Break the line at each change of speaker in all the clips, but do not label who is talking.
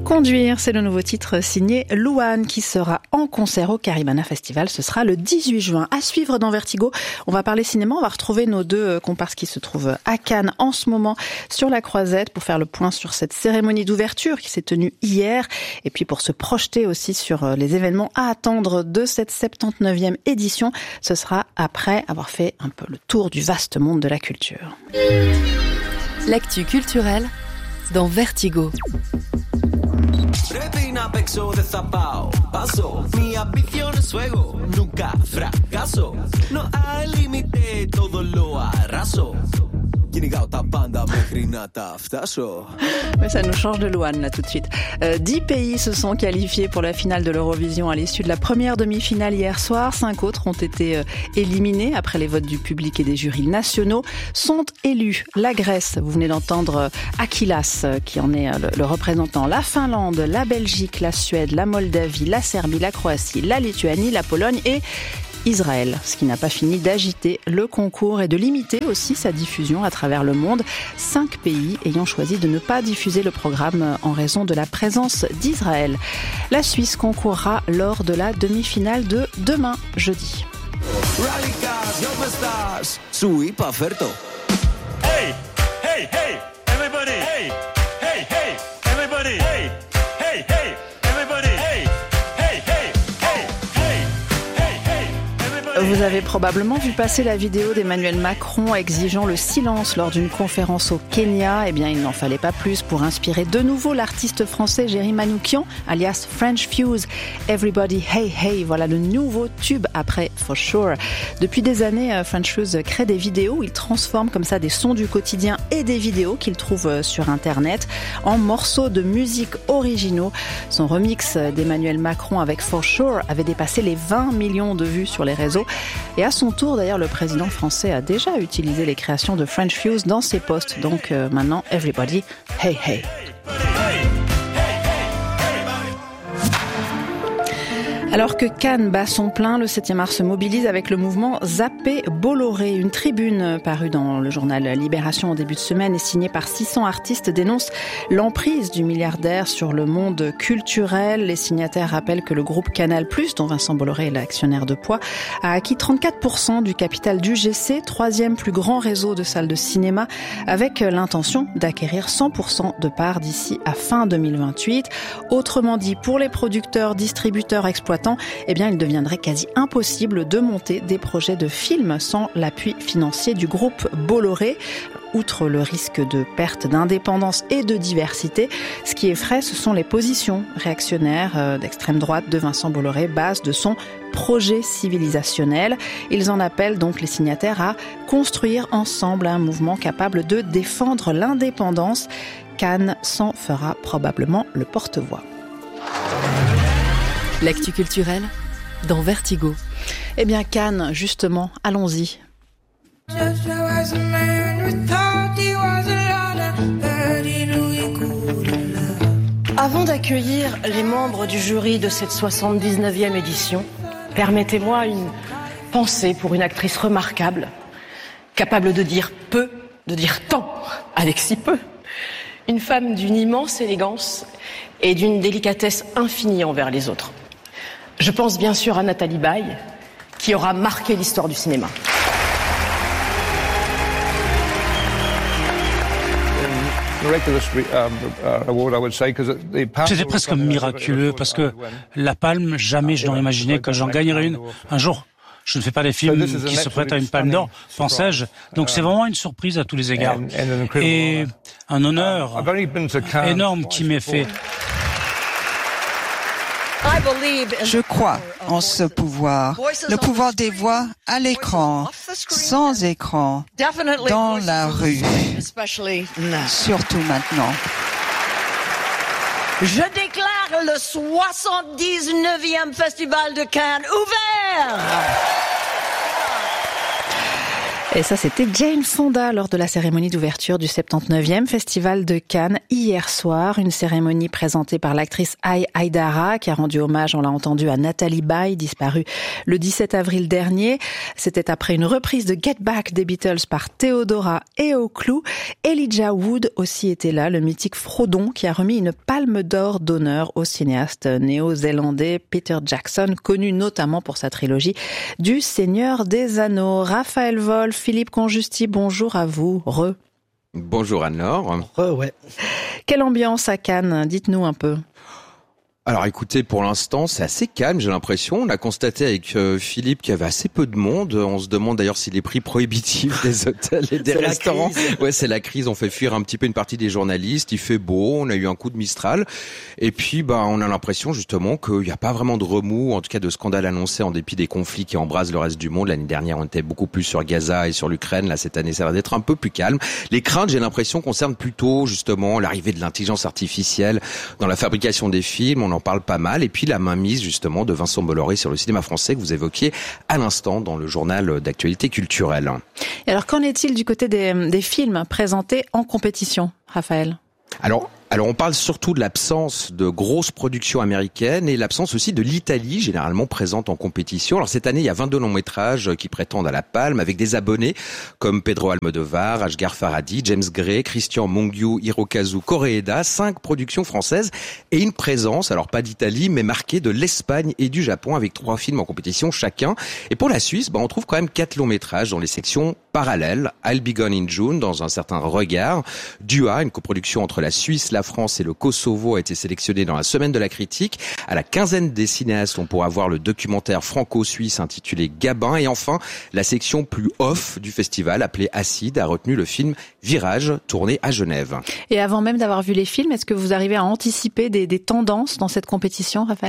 Conduire, c'est le nouveau titre signé Louane qui sera en concert au Caribana Festival. Ce sera le 18 juin. À suivre dans Vertigo, on va parler cinéma. On va retrouver nos deux comparses qui se trouvent à Cannes en ce moment sur la Croisette pour faire le point sur cette cérémonie d'ouverture qui s'est tenue hier. Et puis pour se projeter aussi sur les événements à attendre de cette 79e édition. Ce sera après avoir fait un peu le tour du vaste monde de la culture.
L'actu culturelle dans Vertigo.
Retina pexo de zapao, paso, mi ambición es fuego, nunca fracaso, no hay límite, todo lo arraso.
Mais ça nous change de Louane là tout de suite. 10 pays se sont qualifiés pour la finale de l'Eurovision à l'issue de la première demi-finale hier soir. 5 autres ont été éliminés après les votes du public et des jurys nationaux. Sont élus la Grèce, vous venez d'entendre Akilas qui en est le représentant, la Finlande, la Belgique, la Suède, la Moldavie, la Serbie, la Croatie, la Lituanie, la Pologne et Israël, ce qui n'a pas fini d'agiter le concours et de limiter aussi sa diffusion à travers le monde. 5 pays ayant choisi de ne pas diffuser le programme en raison de la présence d'Israël. La Suisse concourra lors de la demi-finale de demain, jeudi.
Hey, hey, hey, everybody, hey, hey, hey, everybody, hey, hey, hey, everybody, hey.
Vous avez probablement vu passer la vidéo d'Emmanuel Macron exigeant le silence lors d'une conférence au Kenya. Eh bien, il n'en fallait pas plus pour inspirer de nouveau l'artiste français Jerry Manoukian, alias French Fuse. Everybody Hey Hey, voilà le nouveau tube après For Sure. Depuis des années, French Fuse crée des vidéos où il transforme comme ça des sons du quotidien et des vidéos qu'il trouve sur Internet en morceaux de musique originaux. Son remix d'Emmanuel Macron avec For Sure avait dépassé les 20 millions de vues sur les réseaux. Et à son tour, d'ailleurs, le président français a déjà utilisé les créations de French Fuse dans ses posts. Donc maintenant, everybody, hey hey. Alors que Cannes bat son plein, le 7e art se mobilise avec le mouvement Zappé Bolloré. Une tribune parue dans le journal Libération en début de semaine et signée par 600 artistes dénonce l'emprise du milliardaire sur le monde culturel. Les signataires rappellent que le groupe Canal+, dont Vincent Bolloré est l'actionnaire de poids, a acquis 34% du capital d'UGC, 3e plus grand réseau de salles de cinéma, avec l'intention d'acquérir 100% de parts d'ici à fin 2028. Autrement dit, pour les producteurs, distributeurs, exploitants, eh bien, il deviendrait quasi impossible de monter des projets de films sans l'appui financier du groupe Bolloré. Outre le risque de perte d'indépendance et de diversité, ce qui effraie, ce sont les positions réactionnaires d'extrême droite de Vincent Bolloré, base de son projet civilisationnel. Ils en appellent donc les signataires à construire ensemble un mouvement capable de défendre l'indépendance. Cannes s'en fera probablement le porte-voix.
L'actu culturelle dans Vertigo.
Eh bien Cannes, justement, allons-y.
Avant d'accueillir les membres du jury de cette 79e édition, permettez-moi une pensée pour une actrice remarquable, capable de dire peu, de dire tant, avec si peu. Une femme d'une immense élégance et d'une délicatesse infinie envers les autres. Je pense bien sûr à Nathalie Baye, qui aura marqué l'histoire du cinéma.
C'était presque miraculeux parce que la Palme, jamais je n'aurais imaginé que j'en gagnerais une un jour. Je ne fais pas des films qui se prêtent à une palme d'or, pensais-je. Donc c'est vraiment une surprise à tous les égards. Et un honneur énorme qui m'est fait.
Je crois en ce pouvoir, le pouvoir des voix à l'écran, sans écran, dans la rue, surtout maintenant.
Je déclare le 79e Festival de Cannes ouvert.
Et ça, c'était Jane Fonda lors de la cérémonie d'ouverture du 79e Festival de Cannes hier soir. Une cérémonie présentée par l'actrice Ai Haïdara qui a rendu hommage, on l'a entendu, à Nathalie Baye, disparue le 17 avril dernier. C'était après une reprise de Get Back des Beatles par Theodora et Oclou. Elijah Wood aussi était là, le mythique Frodon qui a remis une palme d'or d'honneur au cinéaste néo-zélandais Peter Jackson, connu notamment pour sa trilogie du Seigneur des Anneaux. Raphaël Wolf, Philippe Conjusti, bonjour à vous.
Bonjour Anne-Laure.
Ouais.
Quelle ambiance à Cannes? Dites-nous un peu.
Alors écoutez, pour l'instant, c'est assez calme, j'ai l'impression. On a constaté avec Philippe qu'il y avait assez peu de monde. On se demande d'ailleurs si les prix prohibitifs des hôtels et des restaurants... Ouais, c'est la crise. On fait fuir un petit peu une partie des journalistes. Il fait beau, on a eu un coup de Mistral. Et puis, on a l'impression justement qu'il n'y a pas vraiment de remous, en tout cas de scandale annoncé en dépit des conflits qui embrasent le reste du monde. L'année dernière, on était beaucoup plus sur Gaza et sur l'Ukraine. Là, cette année, ça va être un peu plus calme. Les craintes, j'ai l'impression, concernent plutôt justement l'arrivée de l'intelligence artificielle dans la fabrication des films. On en parle pas mal. Et puis la mainmise justement de Vincent Bolloré sur le cinéma français que vous évoquiez à l'instant dans le journal d'actualité culturelle.
Et alors qu'en est-il du côté des films présentés en compétition, Raphaël ?
Alors on parle surtout de l'absence de grosses productions américaines et l'absence aussi de l'Italie, généralement présente en compétition. Alors cette année, il y a 22 longs-métrages qui prétendent à la palme, avec des abonnés comme Pedro Almodovar, Asghar Farhadi, James Gray, Christian Mungiu, Hirokazu Koreeda, 5 productions françaises et une présence, alors pas d'Italie, mais marquée de l'Espagne et du Japon, avec 3 films en compétition chacun. Et pour la Suisse, on trouve quand même 4 longs-métrages dans les sections parallèles. I'll Be Gone in June, dans un certain regard. Dua, une coproduction entre la Suisse, la France et le Kosovo, a été sélectionné dans la semaine de la critique. À la quinzaine des cinéastes, on pourra voir le documentaire franco-suisse intitulé Gabin. Et enfin, la section plus off du festival, appelée Acide, a retenu le film Virage, tourné à Genève.
Et avant même d'avoir vu les films, est-ce que vous arrivez à anticiper des tendances dans cette compétition, Raphaël ?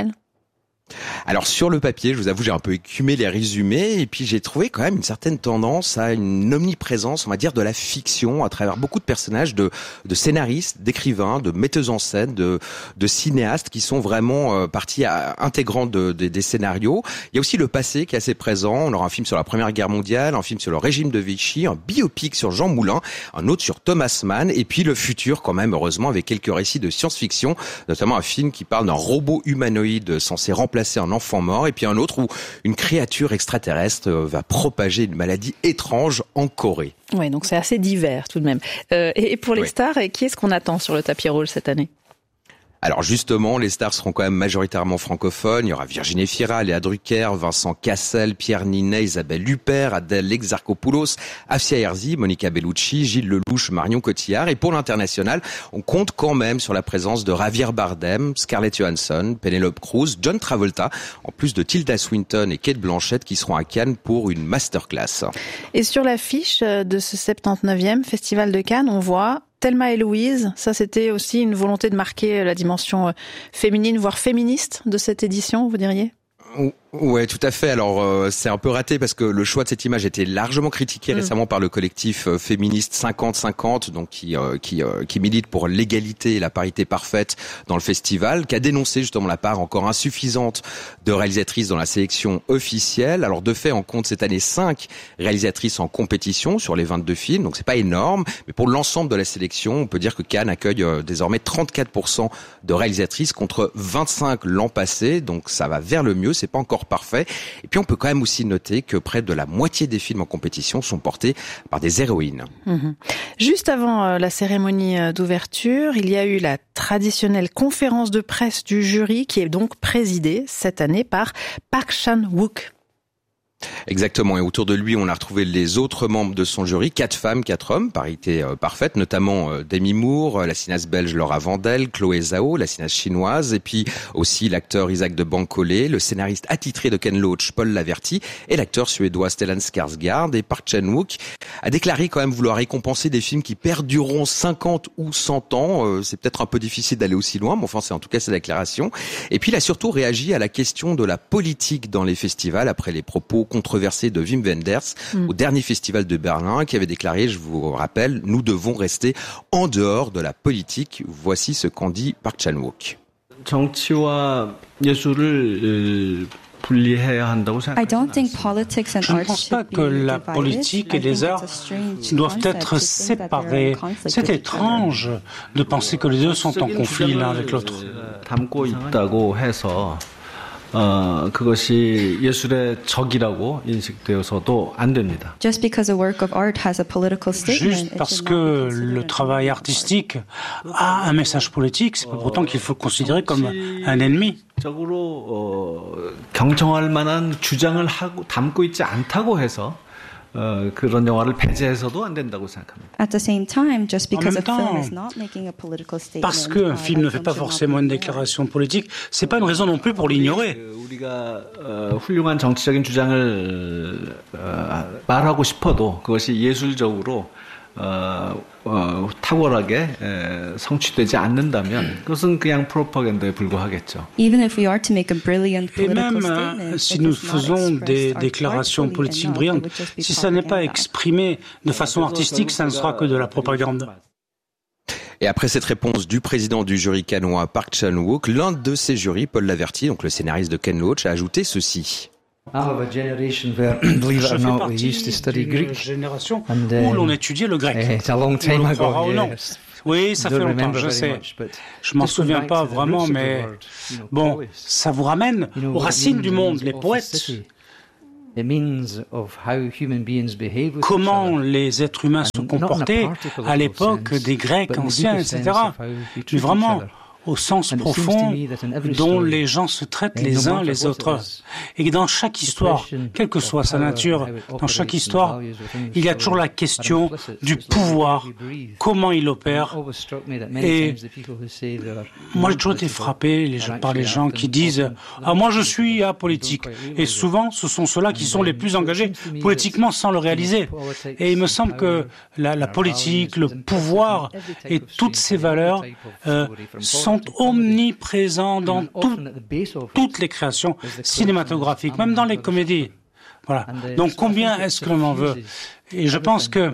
Alors sur le papier, je vous avoue, j'ai un peu écumé les résumés et puis j'ai trouvé quand même une certaine tendance à une omniprésence, on va dire, de la fiction à travers beaucoup de personnages, de scénaristes, d'écrivains, de metteuses en scène, de cinéastes qui sont vraiment partie intégrante des scénarios. Il y a aussi le passé qui est assez présent. On aura un film sur la Première Guerre mondiale, un film sur le régime de Vichy, un biopic sur Jean Moulin, un autre sur Thomas Mann et puis le futur quand même, heureusement, avec quelques récits de science-fiction, notamment un film qui parle d'un robot humanoïde censé remplacer un enfant mort, et puis un autre où une créature extraterrestre va propager une maladie étrange en Corée.
Oui, donc c'est assez divers tout de même. Et pour les stars, qui est-ce qu'on attend sur le tapis rouge cette année ?
Alors justement, les stars seront quand même majoritairement francophones. Il y aura Virginie Fira, Léa Drucker, Vincent Cassel, Pierre Ninet, Isabelle Huppert, Adèle Exarchopoulos, Afsia Herzi, Monica Bellucci, Gilles Lelouch, Marion Cotillard. Et pour l'international, on compte quand même sur la présence de Javier Bardem, Scarlett Johansson, Penelope Cruz, John Travolta, en plus de Tilda Swinton et Cate Blanchett qui seront à Cannes pour une masterclass.
Et sur l'affiche de ce 79e Festival de Cannes, on voit Thelma et Louise. Ça, c'était aussi une volonté de marquer la dimension féminine, voire féministe de cette édition, vous diriez ?
Ouais, tout à fait. Alors c'est un peu raté parce que le choix de cette image était largement critiqué récemment par le collectif féministe 50-50, donc qui milite pour l'égalité et la parité parfaite dans le festival, qui a dénoncé justement la part encore insuffisante de réalisatrices dans la sélection officielle. Alors de fait, on compte cette année 5 réalisatrices en compétition sur les 22 films, donc c'est pas énorme, mais pour l'ensemble de la sélection, on peut dire que Cannes accueille désormais 34% de réalisatrices contre 25 l'an passé, donc ça va vers le mieux, c'est pas encore parfait. Et puis on peut quand même aussi noter que près de la moitié des films en compétition sont portés par des héroïnes.
Juste avant la cérémonie d'ouverture, il y a eu la traditionnelle conférence de presse du jury qui est donc présidée cette année par Park Chan-wook.
Exactement, et autour de lui, on a retrouvé les autres membres de son jury, 4 femmes, 4 hommes, parité parfaite, notamment Demi Moore, la cinéaste belge Laura Vandel, Chloé Zhao, la cinéaste chinoise, et puis aussi l'acteur Isaac de Bancolé, le scénariste attitré de Ken Loach, Paul Laverty, et l'acteur suédois Stellan Skarsgård. Et Park Chan-wook a déclaré quand même vouloir récompenser des films qui perdureront 50 ou 100 ans. C'est peut-être un peu difficile d'aller aussi loin, mais enfin, c'est en tout cas sa déclaration. Et puis, il a surtout réagi à la question de la politique dans les festivals après les propos controversé de Wim Wenders au dernier festival de Berlin, qui avait déclaré, je vous rappelle, nous devons rester en dehors de la politique. Voici ce qu'en dit Park Chan-wook.
정치와 예술을
Je ne pense pas que la politique et les arts doivent être séparés. C'est étrange de penser que les deux sont en conflit l'un avec l'autre.
그것이 예술의 적이라고 인식되어서도 안 됩니다.
Juste parce que le travail artistique a un message politique, c'est pas pour autant qu'il faut le considérer comme un ennemi.
경청할 만한 주장을 담고 있지 않다고 해서 그런 영화를 배제해서도 안 된다고 생각합니다.
En même temps, parce qu'un film ne fait pas forcément une déclaration politique, c'est pas une raison non plus pour l'ignorer.
우리가 훌륭한 정치적인 주장을 말하고 싶어도 그것이 예술적으로 탁월하게 성취되지 않는다면 그것은 그냥 프로파간다에 불과하겠죠.
Et même si nous faisons des déclarations politiques brillantes, si ça n'est pas exprimé de façon artistique, ça ne sera que de la propagande.
Et après cette réponse du président du jury cannois Park Chan-wook, l'un de ses jurys, Paul Laverty, donc le scénariste de Ken Loach, a ajouté ceci.
Je fais partie d'une génération où l'on étudiait le grec. On le croira ou non. Oui, ça fait longtemps, je sais. Je m'en souviens pas vraiment, mais bon, ça vous ramène aux racines du monde, les poètes. Comment les êtres humains se comportaient à l'époque des Grecs anciens, etc. Mais vraiment, au sens profond dont les gens se traitent les uns les autres. Et dans chaque histoire, quelle que soit sa nature, dans chaque histoire, il y a toujours la question du pouvoir, comment il opère. Et moi, j'ai toujours été frappé par les gens qui disent « Ah, moi, je suis apolitique ». Et souvent, ce sont ceux-là qui sont les plus engagés politiquement sans le réaliser. Et il me semble que la politique, le pouvoir et toutes ces valeurs sont omniprésents dans toutes les créations cinématographiques, même dans les comédies. Voilà. Donc combien est-ce que l'on en veut? Et je pense que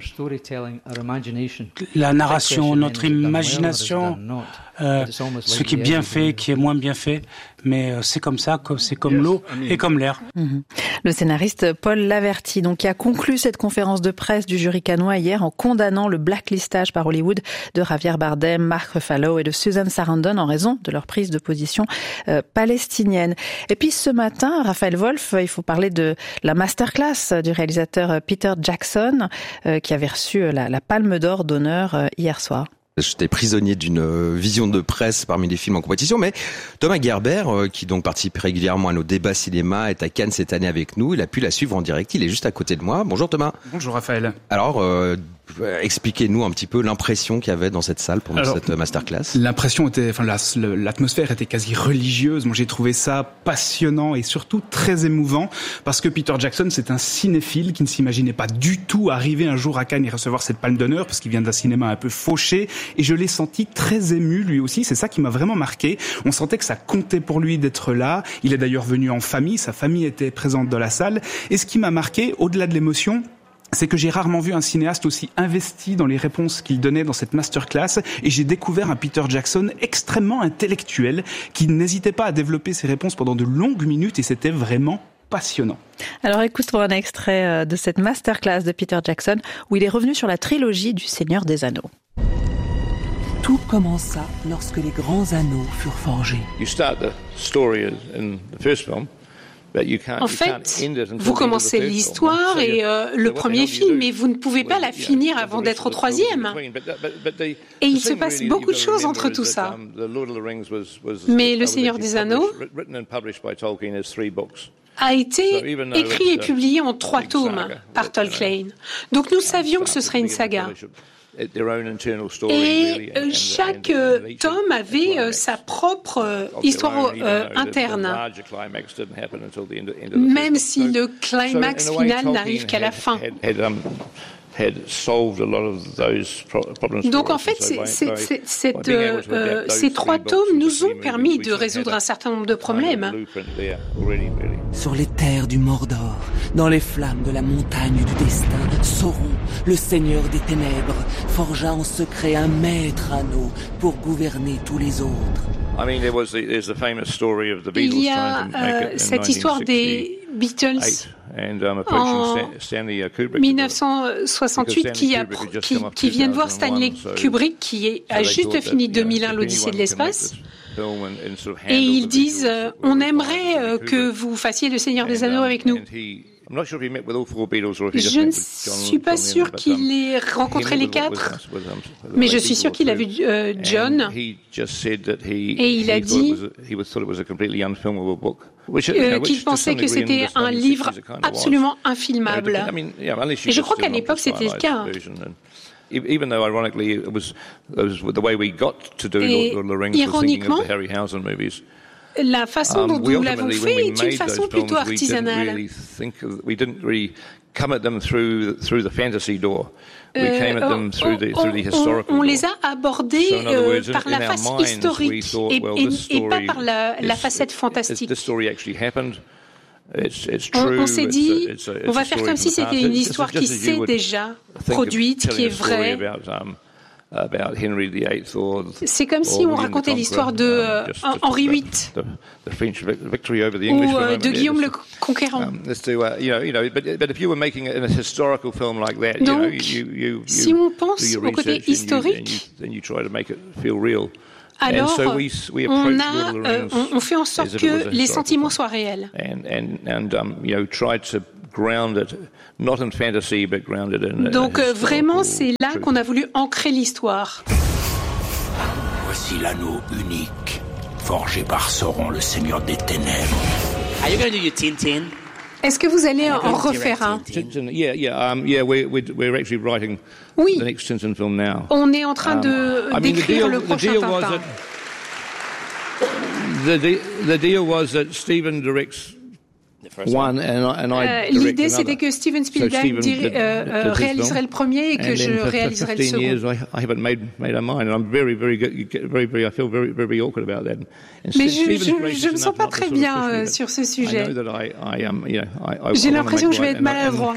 la narration, notre imagination, ce qui est bien fait, qui est moins bien fait, mais c'est comme ça, c'est comme l'eau et comme l'air. Le scénariste Paul Laverty, donc, qui a conclu cette conférence de presse du jury cannois hier en condamnant le blacklistage par Hollywood de Javier Bardem, Mark Ruffalo et de Susan Sarandon en raison de leur prise de position palestinienne. Et puis ce matin, Raphaël Wolf, il faut parler de la masterclass du réalisateur Peter Jackson, qui avait reçu la Palme d'Or d'honneur hier soir.
J'étais prisonnier d'une vision de presse parmi les films en compétition, mais Thomas Gerber, qui donc participe régulièrement à nos débats cinéma, est à Cannes cette année avec nous. Il a pu la suivre en direct. Il est juste à côté de moi. Bonjour Thomas.
Bonjour Raphaël.
Alors, expliquez-nous un petit peu l'impression qu'il y avait dans cette salle pendant cette masterclass.
L'impression était, l'atmosphère était quasi religieuse. Moi, j'ai trouvé ça passionnant et surtout très émouvant parce que Peter Jackson, c'est un cinéphile qui ne s'imaginait pas du tout arriver un jour à Cannes et recevoir cette palme d'honneur parce qu'il vient d'un cinéma un peu fauché. Et je l'ai senti très ému lui aussi. C'est ça qui m'a vraiment marqué. On sentait que ça comptait pour lui d'être là. Il est d'ailleurs venu en famille. Sa famille était présente dans la salle. Et ce qui m'a marqué, au-delà de l'émotion, c'est que j'ai rarement vu un cinéaste aussi investi dans les réponses qu'il donnait dans cette masterclass, et j'ai découvert un Peter Jackson extrêmement intellectuel qui n'hésitait pas à développer ses réponses pendant de longues minutes, et c'était vraiment passionnant.
Alors écoutons un extrait de cette masterclass de Peter Jackson où il est revenu sur la trilogie du Seigneur des Anneaux.
Tout commença lorsque les grands anneaux furent forgés.
En fait, vous commencez l'histoire et le premier film, mais vous ne pouvez pas la finir avant d'être au troisième. Et il se passe beaucoup de choses entre tout ça. Mais Le Seigneur des Anneaux a été écrit et publié en 3 tomes par Tolkien. Donc nous savions que ce serait une saga. Et chaque tome avait sa propre histoire interne, même si le climax final n'arrive qu'à la fin. Donc en fait, ces 3 tomes nous ont permis de résoudre un certain nombre de problèmes.
Sur les terres du Mordor, dans les flammes de la montagne du destin, Sauron, le seigneur des ténèbres, forgea en secret un maître anneau pour gouverner tous les autres.
Il y a cette histoire des Beatles en 1968 qui viennent voir Stanley Kubrick qui a juste fini 2001 l'Odyssée de l'espace. Et ils disent on aimerait que vous fassiez le Seigneur des Anneaux avec nous. Je ne suis pas sûr qu'il ait rencontré les quatre, mais je suis sûr qu'il a vu John. Et il a dit qu'il pensait que c'était un livre absolument infilmable. Et je crois qu'à l'époque, c'était le cas.
Even though ironically it was the way we got to do Lord of the Rings was thinking of the Harryhausen movies.
La façon dont nous l'avons fait est une façon plutôt artisanale.
We didn't really come at them through the fantasy door. We came at them through the historical door.
On les a abordés par la face historique et pas par la facette fantastique. On s'est dit, on va faire comme si c'était une histoire qui s'est déjà produite, qui est vraie. C'est comme si on racontait l'histoire de Henri VIII ou de Guillaume le Conquérant. Donc, si on pense au côté historique, alors on fait en sorte que les sentiments soient réels. Donc vraiment, c'est là qu'on a voulu ancrer l'histoire.
Voici l'anneau unique, forgé par Sauron, le Seigneur des Ténèbres. Are you going to do your Tintin?
Est-ce que vous allez en refaire un? Oui. On est en train d'écrire le prochain Tintin.
The deal was that Steven directs one and I
l'idée c'était que Steven Spielberg réaliserait le premier et que je réaliserais le second.
I haven't made a mind, and I'm I feel very awkward about that.
Mais je me sens pas très bien sur ce sujet. J'ai l'impression que je vais être maladroit.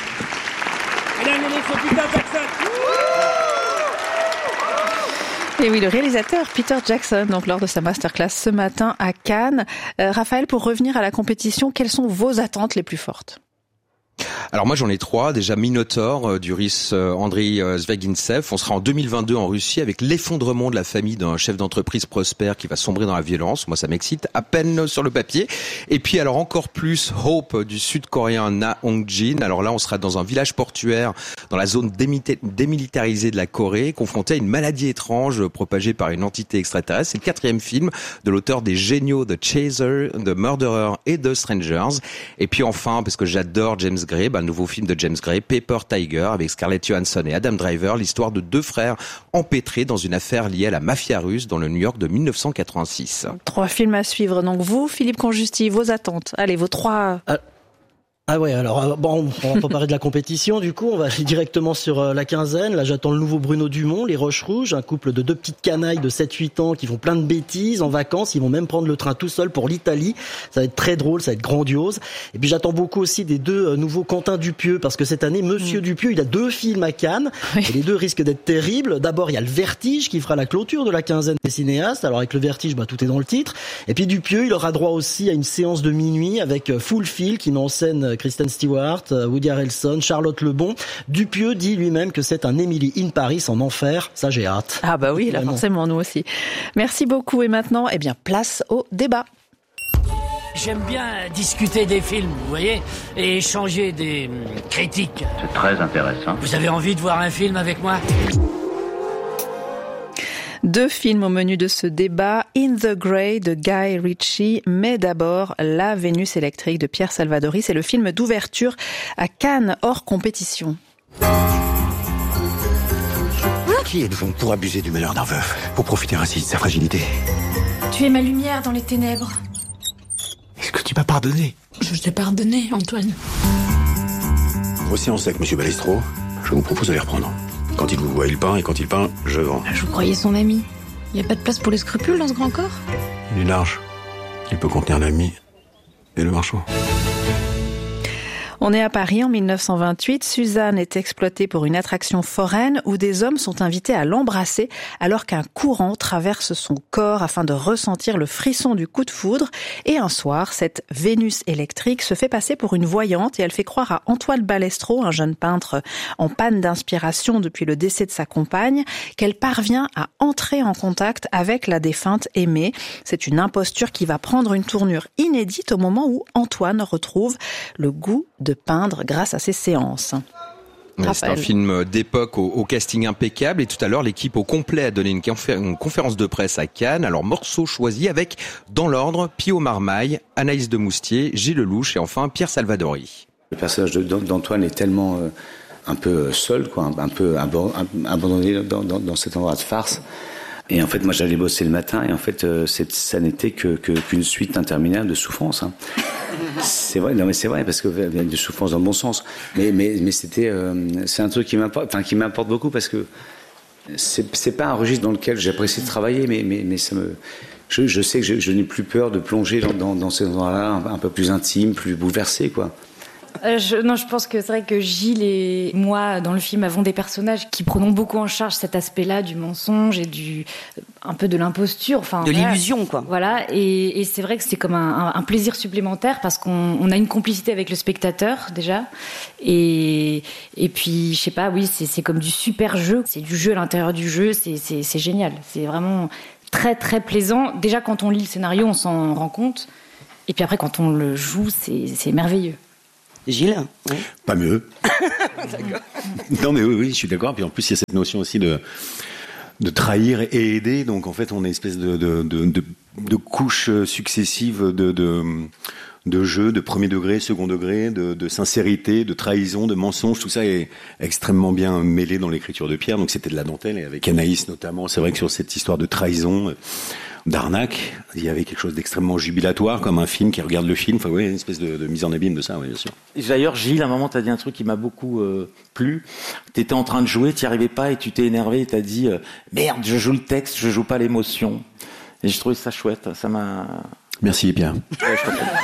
Et oui, le réalisateur Peter Jackson, donc lors de sa masterclass ce matin à Cannes. Raphaël, pour revenir à la compétition, quelles sont vos attentes les plus fortes ?
Alors moi j'en ai trois. Déjà Minotaur du russe Andriy Zvягintsev. On sera en 2022 en Russie avec l'effondrement de la famille d'un chef d'entreprise prospère qui va sombrer dans la violence. Moi ça m'excite à peine sur le papier. Et puis alors encore plus Hope du sud-coréen Na Hong-jin. Alors là on sera dans un village portuaire dans la zone démilitarisée de la Corée, confronté à une maladie étrange propagée par une entité extraterrestre. C'est le quatrième film de l'auteur des géniaux de Chaser, de Murderer et de Strangers. Et puis enfin, parce que j'adore James Gray, un nouveau film de James Gray, Paper Tiger, avec Scarlett Johansson et Adam Driver, l'histoire de deux frères empêtrés dans une affaire liée à la mafia russe dans le New York de 1986.
3 films à suivre. Donc vous, Philippe Conjusti, vos attentes. Allez, vos 3...
Ah ouais, alors bon, on va pas parler de la compétition, du coup on va aller directement sur la quinzaine. Là j'attends le nouveau Bruno Dumont, Les Roches Rouges, un couple de 2 petites canailles de 7-8 ans qui font plein de bêtises en vacances, ils vont même prendre le train tout seul pour l'Italie. Ça va être très drôle, ça va être grandiose. Et puis j'attends beaucoup aussi des 2 nouveaux Quentin Dupieux, parce que cette année Monsieur Dupieux, il a 2 films à Cannes, et les 2 risquent d'être terribles. D'abord il y a Le Vertige qui fera la clôture de la quinzaine des cinéastes. Alors avec Le Vertige, tout est dans le titre. Et puis Dupieux, il aura droit aussi à une séance de minuit avec Full Feel qui met en scène Kristen Stewart, Woody Harrelson, Charlotte Lebon. Dupieux dit lui-même que c'est un Emily in Paris en enfer. Ça, j'ai hâte.
Ah bah oui, là forcément, nous aussi. Merci beaucoup. Et maintenant, place au débat.
J'aime bien discuter des films, vous voyez, et échanger des critiques.
C'est très intéressant.
Vous avez envie de voir un film avec moi ?
2 films au menu de ce débat, In the Grey de Guy Ritchie, mais d'abord La Vénus électrique de Pierre Salvadori. C'est le film d'ouverture à Cannes, hors compétition.
Qui êtes-vous pour abuser du malheur d'un veuf, pour profiter ainsi de sa fragilité ?
Tu es ma lumière dans les ténèbres.
Est-ce que tu m'as pardonné ?
Je t'ai pardonné, Antoine.
Voici en sec, monsieur Balestro. Je vous propose de les reprendre. Quand il vous voit, il peint, et quand il peint, je vends.
Je vous croyais son ami. Il n'y a pas de place pour les scrupules dans ce grand corps ?
Il est large. Il peut contenir l'ami et le marchand.
On est à Paris en 1928. Suzanne est exploitée pour une attraction foraine où des hommes sont invités à l'embrasser alors qu'un courant traverse son corps afin de ressentir le frisson du coup de foudre. Et un soir, cette Vénus électrique se fait passer pour une voyante et elle fait croire à Antoine Balestro, un jeune peintre en panne d'inspiration depuis le décès de sa compagne, qu'elle parvient à entrer en contact avec la défunte aimée. C'est une imposture qui va prendre une tournure inédite au moment où Antoine retrouve le goût de peindre grâce à ses séances.
Ouais, c'est un film d'époque au casting impeccable et tout à l'heure l'équipe au complet a donné une conférence de presse à Cannes. Alors morceaux choisis avec, dans l'ordre, Pio Marmaille, Anaïs de Moustier, Gilles Lelouch et enfin Pierre Salvadori.
Le personnage d'Antoine est tellement un peu seul, quoi, un peu abandonné dans cet endroit de farce. Et en fait, moi, j'allais bosser le matin, et en fait, ça n'était qu'une suite interminable de souffrances. Hein. C'est vrai, non mais c'est vrai, parce que de souffrances dans le bon sens. Mais c'est un truc qui m'importe beaucoup, parce que c'est pas un registre dans lequel j'apprécie de travailler, mais ça me, je sais que je n'ai plus peur de plonger dans ces endroits-là, un peu plus intimes, plus bouleversés, quoi.
Je pense que c'est vrai que Gilles et moi, dans le film, avons des personnages qui prenons beaucoup en charge cet aspect-là du mensonge et un peu de l'imposture. Enfin,
de l'illusion, quoi.
Voilà, et c'est vrai que c'est comme un plaisir supplémentaire parce qu'on a une complicité avec le spectateur, déjà. Et puis, je sais pas, oui, c'est comme du super jeu. C'est du jeu à l'intérieur du jeu, c'est génial. C'est vraiment très, très plaisant. Déjà, quand on lit le scénario, on s'en rend compte. Et puis après, quand on le joue, c'est merveilleux.
Gilles, oui.
Pas mieux. Non mais oui, je suis d'accord. Puis en plus, il y a cette notion aussi de trahir et aider. Donc en fait, on a une espèce de couches successives de jeu, de premier degré, second degré, de sincérité, de trahison, de mensonge. Tout ça est extrêmement bien mêlé dans l'écriture de Pierre. Donc c'était de la dentelle. Et avec Anaïs notamment, c'est vrai que sur cette histoire de trahison, d'arnaque, il y avait quelque chose d'extrêmement jubilatoire, comme un film qui regarde le film. Enfin, oui, une espèce de mise en abîme de ça, oui, bien sûr.
Et d'ailleurs, Gilles, à un moment, t'as dit un truc qui m'a beaucoup plu. T'étais en train de jouer, t'y arrivais pas et tu t'es énervé et t'as dit merde, je joue le texte, je joue pas l'émotion. Et j'ai trouvé ça chouette. Ça m'a.
Merci, Pierre.
Ouais, je comprends.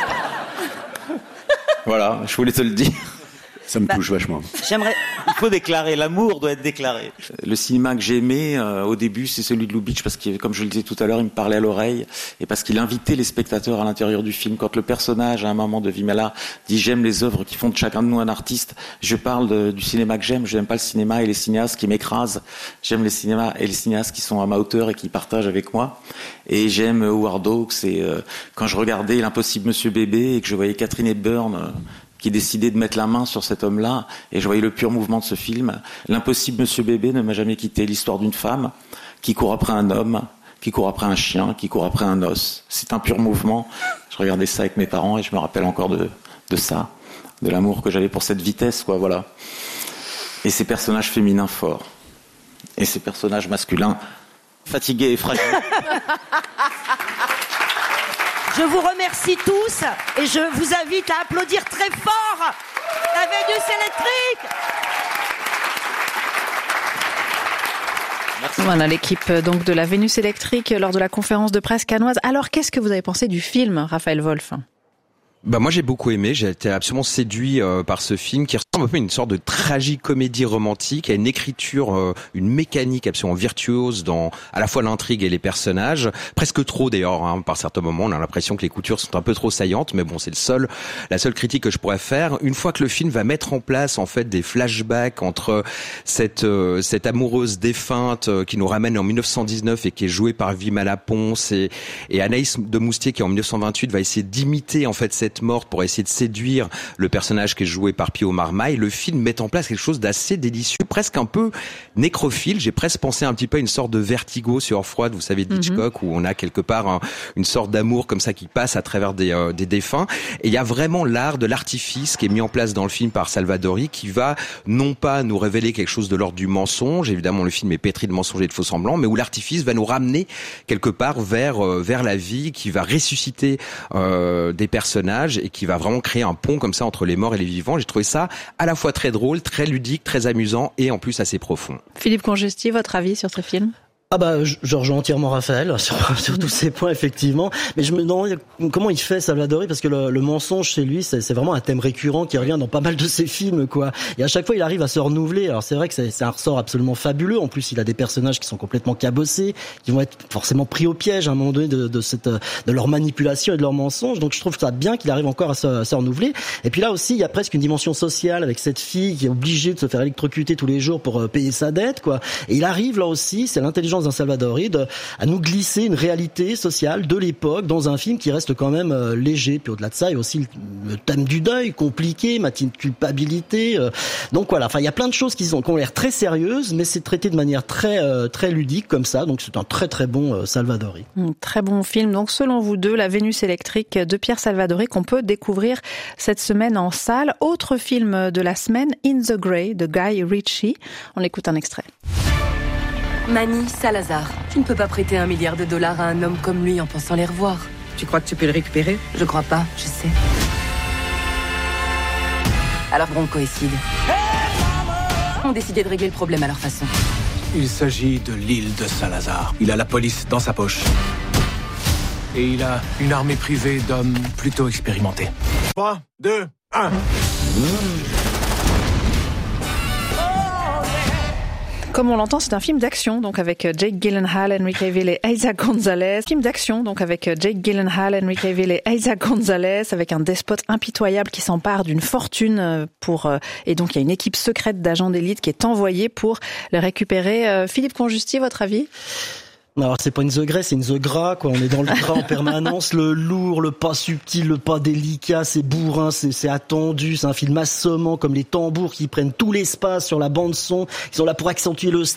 Voilà, je voulais te le dire.
Ça me touche vachement.
Il faut déclarer, l'amour doit être déclaré. Le cinéma que j'ai aimé au début, c'est celui de Lubitsch parce que, comme je le disais tout à l'heure, il me parlait à l'oreille et parce qu'il invitait les spectateurs à l'intérieur du film. Quand le personnage, à un moment de Vimala, dit j'aime les œuvres qui font de chacun de nous un artiste, je parle du cinéma que j'aime. Je n'aime pas le cinéma et les cinéastes qui m'écrasent. J'aime les cinémas et les cinéastes qui sont à ma hauteur et qui partagent avec moi. Et j'aime Howard Hawks et quand je regardais L'Impossible Monsieur Bébé et que je voyais Catherine Hepburn qui décidait de mettre la main sur cet homme-là, et je voyais le pur mouvement de ce film. L'Impossible Monsieur Bébé ne m'a jamais quitté. L'histoire d'une femme qui court après un homme, qui court après un chien, qui court après un os. C'est un pur mouvement. Je regardais ça avec mes parents et je me rappelle encore de ça, de l'amour que j'avais pour cette vitesse, quoi, voilà. Et ces personnages féminins forts, et ces personnages masculins fatigués et fragiles.
Je vous remercie tous et je vous invite à applaudir très fort la Vénus électrique.
Merci. Voilà l'équipe donc de la Vénus électrique lors de la conférence de presse cannoise. Alors qu'est-ce que vous avez pensé du film, Raphaël Wolf ?
Moi j'ai beaucoup aimé, j'ai été absolument séduit par ce film qui ressemble un peu à une sorte de tragicomédie romantique, à une écriture, une mécanique absolument virtuose dans à la fois l'intrigue et les personnages, presque trop d'ailleurs, hein, par certains moments on a l'impression que les coutures sont un peu trop saillantes, mais bon c'est la seule critique que je pourrais faire. Une fois que le film va mettre en place en fait des flashbacks entre cette amoureuse défunte qui nous ramène en 1919 et qui est jouée par Vimala Ponce et Anaïs de Moustier qui en 1928 va essayer d'imiter en fait cette morte pour essayer de séduire le personnage qui est joué par Pio Marmaille. Le film met en place quelque chose d'assez délicieux, presque un peu nécrophile. J'ai presque pensé un petit peu à une sorte de Vertigo sur Heure froide, vous savez, d'Hitchcock, où on a quelque part une sorte d'amour comme ça qui passe à travers des défunts. Et il y a vraiment l'art de l'artifice qui est mis en place dans le film par Salvadori, qui va non pas nous révéler quelque chose de l'ordre du mensonge, évidemment le film est pétri de mensonges et de faux semblants, mais où l'artifice va nous ramener quelque part vers la vie, qui va ressusciter des personnages et qui va vraiment créer un pont comme ça entre les morts et les vivants. J'ai trouvé ça à la fois très drôle, très ludique, très amusant et en plus assez profond.
Philippe Congestier, votre avis sur ce film ?
Ah bah, je rejoins entièrement Raphaël sur tous ces points, effectivement. Mais je me demande comment il fait Salvadori, parce que le mensonge chez lui, c'est vraiment un thème récurrent qui revient dans pas mal de ses films, quoi. Et à chaque fois, il arrive à se renouveler. Alors c'est vrai que c'est un ressort absolument fabuleux. En plus, il a des personnages qui sont complètement cabossés, qui vont être forcément pris au piège à un moment donné de leur manipulation et de leur mensonge. Donc je trouve ça bien qu'il arrive encore à se renouveler. Et puis là aussi, il y a presque une dimension sociale avec cette fille qui est obligée de se faire électrocuter tous les jours pour payer sa dette, quoi. Et il arrive là aussi, c'est l'intelligence d'un Salvadori à nous glisser une réalité sociale de l'époque dans un film qui reste quand même léger. Puis au-delà de ça, il y a aussi le thème du deuil compliqué, ma culpabilité. Donc voilà, enfin il y a plein de choses qui ont l'air très sérieuses, mais c'est traité de manière très ludique comme ça. Donc c'est un très très bon Salvadori.
Très bon film. Donc selon vous deux, La Vénus électrique de Pierre Salvadori qu'on peut découvrir cette semaine en salle. Autre film de la semaine, In the Grey de Guy Ritchie. On écoute un extrait.
Manny Salazar, tu ne peux pas prêter $1 milliard à un homme comme lui en pensant les revoir.
Tu crois que tu peux le récupérer?
Je crois pas, je sais. Alors Bronco et Sid ont décidé de régler le problème à leur façon.
Il s'agit de l'île de Salazar. Il a la police dans sa poche. Et il a une armée privée d'hommes plutôt expérimentés. 3, 2, 1.
Comme on l'entend, c'est un film d'action, donc avec Jake Gyllenhaal, Henry Cavill et Eiza González. Film d'action, donc avec Jake Gyllenhaal, Henry Cavill et Eiza González, avec un despote impitoyable qui s'empare d'une fortune et donc il y a une équipe secrète d'agents d'élite qui est envoyée pour le récupérer. Philippe Conjustier, votre avis?
Alors c'est pas une The Grey, c'est une The Gras, quoi. On est dans le gras en permanence, le lourd, le pas subtil, le pas délicat, c'est bourrin, c'est attendu, c'est un film assommant comme les tambours qui prennent tout l'espace sur la bande son, ils sont là pour accentuer le